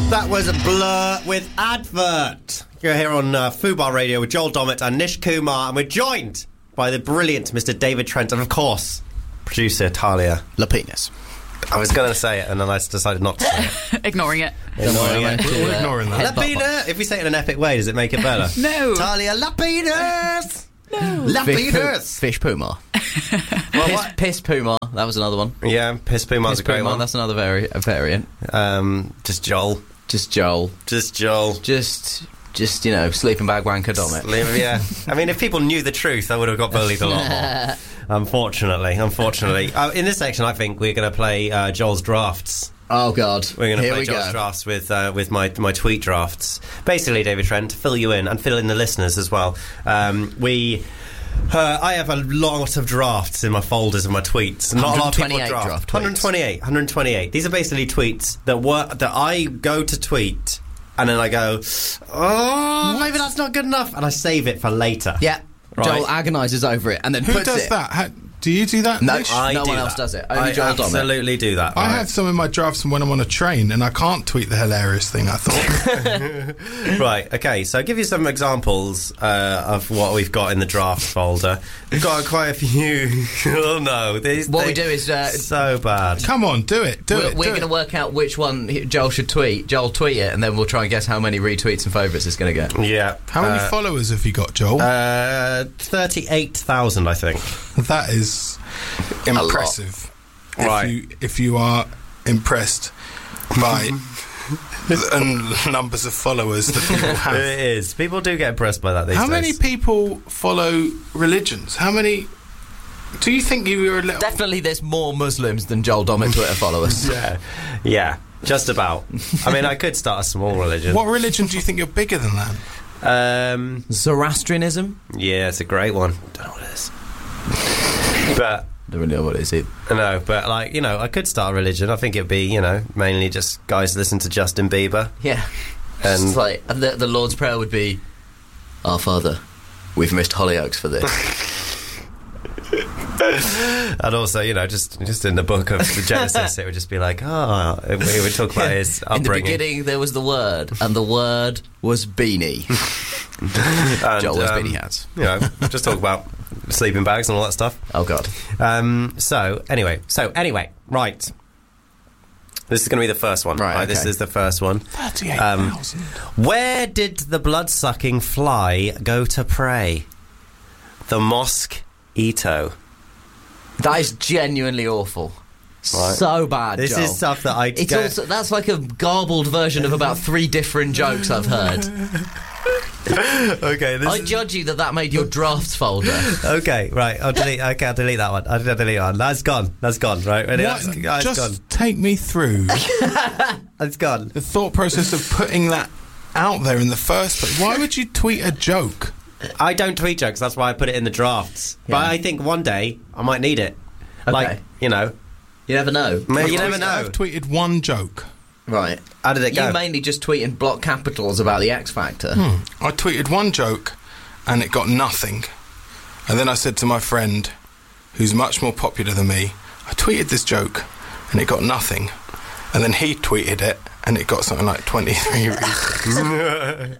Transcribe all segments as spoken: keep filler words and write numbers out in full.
That was a Blur with Advert. You're here on uh, Fubar Radio with Joel Dommett and Nish Kumar, and we're joined by the brilliant Mister David Trent and, of course, producer Talia Lapinus. I was going to say it, and then I decided not to say it. Ignoring it. Ignoring it. We're ignoring that. Lapina! If we say it in an epic way, does it make it better? No. Talia Lapinus! No. Lapinus! Fish Puma. Well, Piss, what? Piss Puma. That was another one. Yeah, Piss Puma's Piss a great Puma, one. That's another vari- a variant. Um, just Joel. Just Joel. Just Joel. Just, just you know, sleeping bag wanker Dommett. Yeah. I mean, if people knew the truth, I would have got bullied a lot more. Unfortunately, unfortunately. Uh, in this section, I think we're going to play uh, Joel's drafts. Oh God! We're going to Here play we Joel's go. drafts with uh, with my my tweet drafts. Basically, David Trent, to fill you in and fill in the listeners as well. Um, we. Uh, I have a lot of drafts in my folders of my tweets. Not a lot of people draft. draft one hundred twenty-eight. one hundred twenty-eight. These are basically tweets that were that I go to tweet, and then I go, oh, maybe that's not good enough, and I save it for later. Yeah. Right. Joel agonises over it and then Who puts does it. that? How, do you do that? No, Nish? I no do one else that. does it. Only I Joel Dommett. absolutely do that. I right? have some in my drafts when I'm on a train and I can't tweet the hilarious thing I thought. Right, okay, so I'll give you some examples uh, of what we've got in the draft folder. We've got quite a few. Oh no, these What they- we do is, uh, so bad. Come on, do it, do we're it. we're do going to it. work out which one he- Joel should tweet. Joel tweet it, and then we'll try and guess how many retweets and favourites it's going to get. Yeah. How many uh, followers have you got, Joel? Uh, thirty-eight thousand, I think. that is impressive. If Right. you if you are impressed by the numbers of followers that people have. It is. People do get impressed by that these How days. many people follow religions? How many? Do you think you were a little? Definitely, there's more Muslims than Joel Dommett Twitter followers. Yeah. Yeah, just about. I mean, I could start a small religion. What religion do you think you're bigger than that? Um, Zoroastrianism? yeah, it's a great one. Don't know what it is. But... Don't really know what it is. It. No, but, like, you know, I could start a religion. I think it'd be, you know, mainly just guys listen to Justin Bieber. Yeah. And- It's like, and the, the Lord's Prayer would be, Our Father, we've missed Hollyoaks for this. And also, you know, just just in the book of the Genesis, it would just be like, oh, it, it would talk about his In the upbringing. beginning, there was the Word, and the Word was Beanie. And, Joel wears um, beanie hats. You know, just talk about sleeping bags and all that stuff. Oh, God. Um, so, anyway, so, anyway, right. This is going to be the first one. Right, This okay. is the first one. Thirty-eight Um, thousand. Where did the blood-sucking fly go to pray? The mosquito. That is genuinely awful. Right. So bad, This Joel. is stuff that I... It's go- also, that's like a garbled version of about three different jokes I've heard. okay, this I is... judge you that that made your drafts folder. Okay, right. I'll delete. Okay, I'll delete that one. I'll delete that one. That's gone. That's gone. Right. Ready? What? That's, that's Just gone. take me through That's gone. the thought process of putting that out there in the first place. Why would you tweet a joke? I don't tweet jokes. That's why I put it in the drafts. But Yeah. I think one day I might need it. Okay. Like, you know, You never know. maybe you I've never tweeted- know. I've tweeted one joke. Right. How did it go? You mainly just tweet in block capitals about the X Factor. I tweeted one joke and it got nothing. And then I said to my friend, who's much more popular than me, I tweeted this joke and it got nothing. And then he tweeted it and it got something like twenty-three retweets.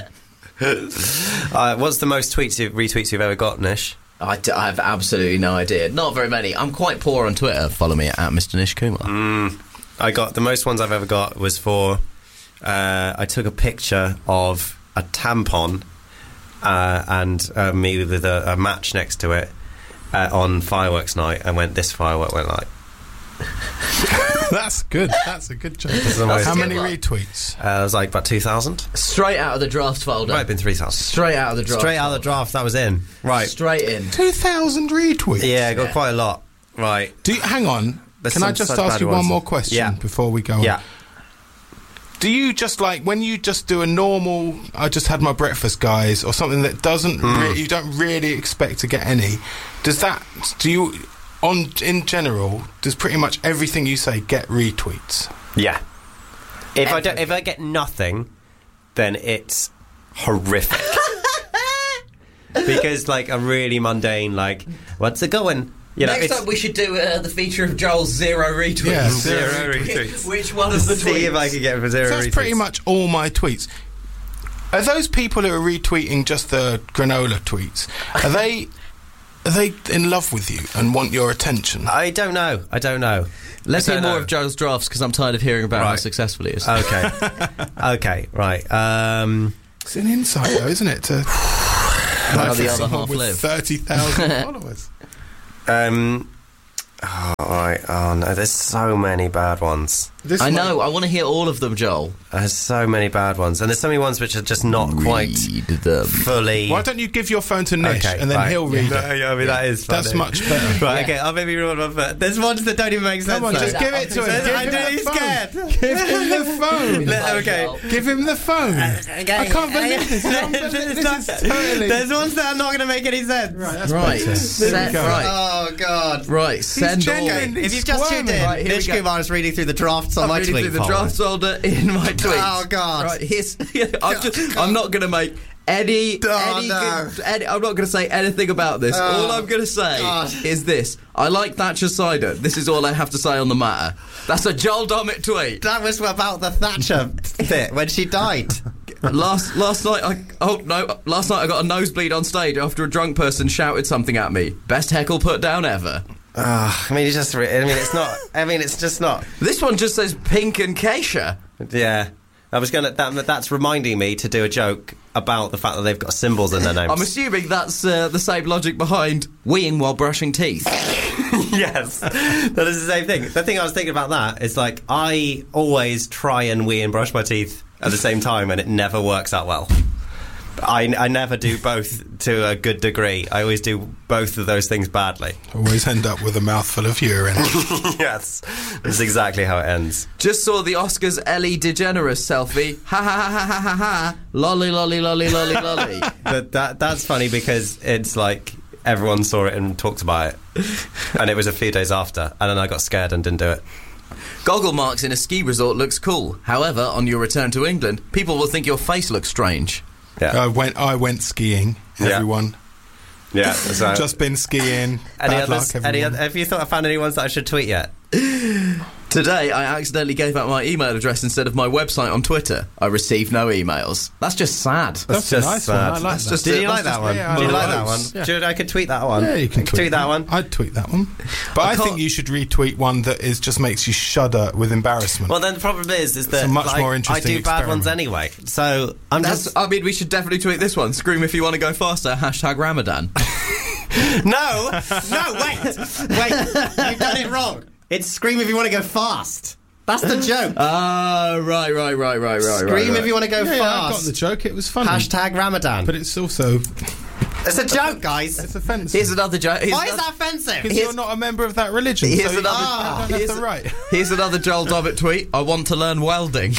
uh, what's the most tweets, you've, retweets you've ever got, Nish? I, d- I have absolutely no idea. Not very many. I'm quite poor on Twitter. Follow me at Mister Nish Kumar. Mm, I got the most ones I've ever got was for uh, I took a picture of a tampon uh, and uh, me with a, a match next to it uh, on fireworks night, and went this firework went like. That's good. That's a good joke. the most- How Good many one. retweets? Uh, it was like about two thousand. Straight out of the draft folder. Might have been three thousand. Straight out of the draft. Straight out of the draft, that was in. Right. Straight in. two thousand retweets? Yeah, I got Yeah. quite a lot. Right. Do you, hang on. There's Can I some just such ask bad you one ones. more question Yeah. before we go on? Yeah. Do you just like when you just do a normal I just had my breakfast guys or something that doesn't Hmm. re- you don't really expect to get any, does that do you on in general does pretty much everything you say get retweets? Yeah. If I don't, if I get nothing, then it's horrific. Because like a really mundane, like, what's it going? You know, Next it's- up, we should do uh, the feature of Joel's zero retweets. Yeah, zero retweets. Which one of the See tweets? if I can get for zero So that's retweets. pretty much all my tweets. Are those people who are retweeting just the granola tweets? Are they are they in love with you and want your attention? I don't know. I don't know. Let's I hear don't more know. of Joel's drafts because I'm tired of hearing about how Right. successful he is. Okay. Okay. Right. Um, It's an insight, though, isn't it? To How the other someone half with live. thirty thousand followers. um. Oh, right. Oh no. There's so many bad ones. This I one- know. I want to hear all of them, Joel. There's so many bad ones, and there's so many ones which are just not quite Read them. fully. Why don't you give your phone to Nish Okay, and then right. he'll read No, it? yeah, I mean, that is funny. That's much better. Right, Yeah. okay, I'll maybe read one, but there's ones that don't even make sense. Come on, though. just give it to him. I Give him don't- the he's phone. scared. Give him the phone. Let- okay. Give him the phone. I can't believe this. It's unbelievable. This is totally. There's ones that are not going to make any sense. Right, that's Right. better. Set- There we go. right. Oh, God. Right. Send all. genuine. If He's you've just tuned in, squirming. Right, here we Nish go. Kumar is reading through the drafts on I'm my reading tweet through the folder. drafts folder in my tweets. Oh, God. Right, here's. I'm, just, I'm not going to make any. Oh, any, no. good- any I'm not going to say anything about this. Oh, all I'm going to say God. is this: I like Thatcher cider. This is all I have to say on the matter. That's a Joel Dommett tweet. That was about the Thatcher bit when she died. Last last night, I oh no, last night I got a nosebleed on stage after a drunk person shouted something at me. Best heckle put down ever. Oh, I mean, it's just. I mean, it's not. I mean, it's just not. This one just says pink and Keisha. Yeah. I was gonna. That, that's reminding me to do a joke about the fact that they've got symbols in their names. I'm assuming that's uh, the same logic behind weeing while brushing teeth. Yes, that is the same thing. The thing I was thinking about that is like I always try and wee and brush my teeth at the same time, and it never works out well. I, I never do both to a good degree. I always do both of those things badly. Always end up with a mouthful of urine. Yes, that's exactly how it ends. Just saw the Oscars Ellie DeGeneres selfie. Ha ha ha ha ha ha ha. Lolly lolly lolly lolly lolly. But that that's funny because it's like everyone saw it and talked about it, and it was a few days after, and then I got scared and didn't do it. Goggle marks in a ski resort looks cool. However, on your return to England, people will think your face looks strange. Yeah, I went. I went skiing. Yeah. Everyone. yeah. So, Just been skiing. any Bad others? luck, Any everyone. other, have you thought I found any ones that I should tweet yet? Today, I accidentally gave out my email address instead of my website on Twitter. I received no emails. That's just sad. That's a just nice one. sad. I like That's that. just- Did you That's like that just- one? yeah, Did you I like like that one? those. Yeah. Should I could tweet that one? Yeah, you can I could tweet that one. I'd tweet that one. But I, can't- think you should retweet one that is just makes you shudder with embarrassment. Well, then the problem is, is that a much like, more I interesting do bad ones experiment. anyway. So I'm That's, just I mean, we should definitely tweet this one. Scream if you want to go faster. Hashtag Ramadan. no, no. Wait, wait. You've done it wrong. It's scream if you want to go fast. That's the joke. Ah, right, right, right, right, right. Scream right, right. if you want to go yeah, yeah, I got fast. the joke. It was funny. Hashtag Ramadan. But it's also It's a joke, guys. it's offensive. Here's another joke. Here's Why is another- that offensive? Because you're not a member of that religion. Here's so another- you Ah, don't have here's the a- right. Here's another Joel Dommett tweet. I want to learn welding.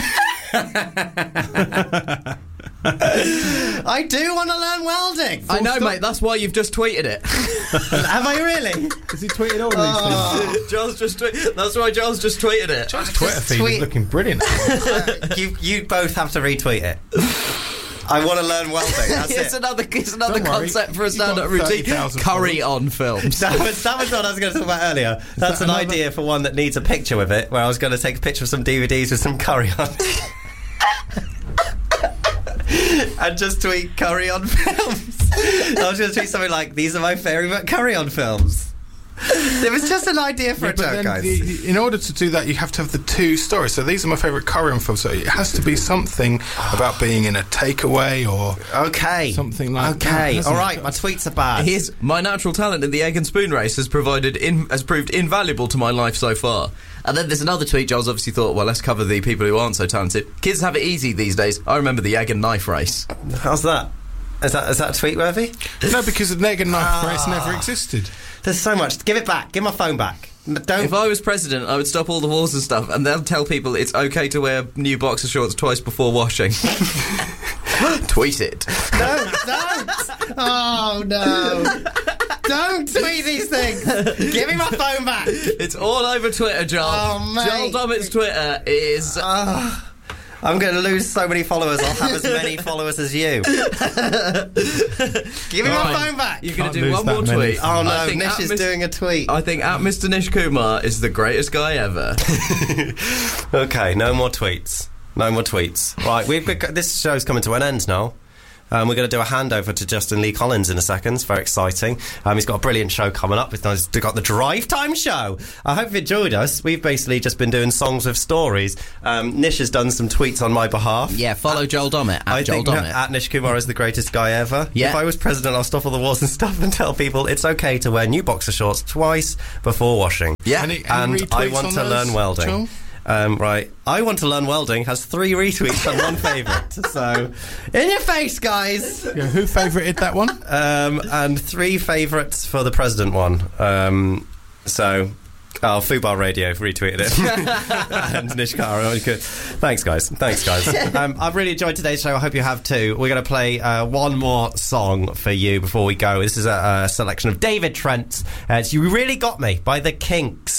I do want to learn welding. I know, stop. mate. That's why you've just tweeted it. Have I really? Has he tweeted all these Oh. things? Joel's just tweet. That's why Joel's just tweeted it. John's Twitter feed tweet- is looking brilliant. you you both have to retweet it. I want to learn welding. That's It's it. another, it's another Don't worry. concept for a You've got stand-up routine. thirty thousand Curry on films. That was, that was what I was going to talk about earlier. That's that an another- idea for one that needs a picture with it, where I was going to take a picture of some D V Ds with some curry on. And just tweet curry on films. I was going to tweet something like, these are my favourite curry on films. It was just an idea for Yeah, a but joke, then guys. the, in order to do that, you have to have the two stories. So these are my favourite curry on films. So it has to be something about being in a takeaway or Okay. something like that, Okay. hasn't All it? right, my tweets are bad. Here's my natural talent in the egg and spoon race has provided in, has proved invaluable to my life so far. And then there's another tweet. Joel's obviously thought, well, let's cover the people who aren't so talented. Kids have it easy these days. I remember the egg and knife race. How's that? Is that is that tweet worthy? No, because the egg and knife Ah. race never existed. There's so much. Give it back. Give my phone back. Don't. If I was president, I would stop all the wars and stuff, and they'll tell people it's okay to wear new boxer shorts twice before washing. Tweet it. Don't, don't! Oh no! Don't tweet these things! Give me my phone back! It's all over Twitter, Joel. Oh, mate. Joel Dommett's Twitter is... Ah. I'm going to lose so many followers. I'll have as many followers as you. Give me my phone back. You're going Can't to do lose one that more many. tweet. Oh no, I think Nish at is Mis- doing a tweet. I think at Mister Nish Kumar is the greatest guy ever. Okay, no more tweets. No more tweets. Right, we've got, this show's coming to an end now. Um, we're going to do a handover to Justin Lee Collins in a second. It's very exciting. Um, he's got a brilliant show coming up. He's got the Drive Time Show. I hope you enjoyed us. We've basically just been doing songs with stories. Um, Nish has done some tweets on my behalf. Yeah, follow Joel Dommett. At I Joel think Dommett. at Nish Kumar is the greatest guy ever. Yeah. If I was president, I'll stop all the wars and stuff and tell people it's okay to wear new boxer shorts twice before washing. Yeah. Any, any And retweets I want on to those, learn welding. Joel? Um, right, I want to learn welding has three retweets and one favourite. So, in your face, guys. Yeah, who favourited that one? Um, and three favourites for the president one. Um, so, oh, Fubar Radio retweeted it. And Nish Kara. Thanks, guys. Thanks, guys. Um, I've really enjoyed today's show. I hope you have too. We're going to play uh, one more song for you before we go. This is a, a selection of David Trent's. Uh, it's You Really Got Me by The Kinks.